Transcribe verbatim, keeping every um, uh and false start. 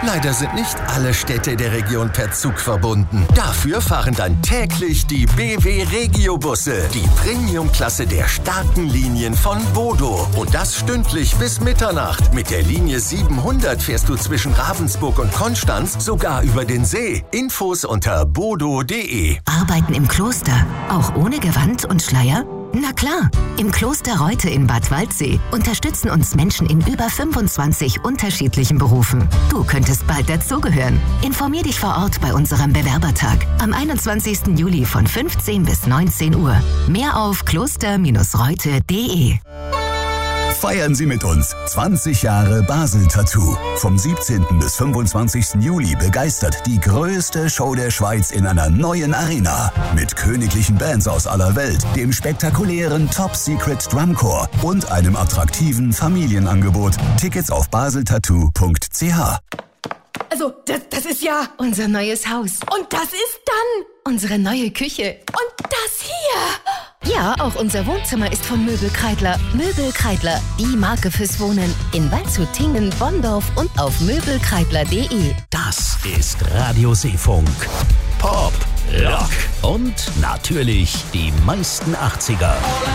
Leider sind nicht alle Städte der Region per Zug verbunden. Dafür fahren dann täglich die B W Regio-Busse, die Premium-Klasse der starken Linien von Bodo. Und das stündlich bis Mitternacht. Mit der Linie siebenhundert fährst du zwischen Ravensburg und Konstanz sogar über den See. Infos unter bodo punkt de. Arbeiten im Kloster, auch ohne Gewand und Schleier? Na klar, im Kloster Reute in Bad Waldsee unterstützen uns Menschen in über fünfundzwanzig unterschiedlichen Berufen. Du könntest bald dazugehören. Informier dich vor Ort bei unserem Bewerbertag am einundzwanzigsten Juli von fünfzehn bis neunzehn Uhr. Mehr auf kloster Bindestrich reute punkt de. Feiern Sie mit uns zwanzig Jahre Basel Tattoo. Vom siebzehnten bis fünfundzwanzigsten Juli begeistert die größte Show der Schweiz in einer neuen Arena. Mit königlichen Bands aus aller Welt, dem spektakulären Top Secret Drumcore und einem attraktiven Familienangebot. Tickets auf basel tattoo punkt c h. Also, das, das ist ja Unser neues Haus. Und das ist dann Unsere neue Küche. Und das hier. Ja, auch unser Wohnzimmer ist von Möbel Kreidler. Möbel Kreidler, die Marke fürs Wohnen. In Waldshut, Tingen, Bonndorf und auf möbelkreidler punkt de. Das ist Radio Seefunk. Pop, Rock und natürlich die meisten achtziger.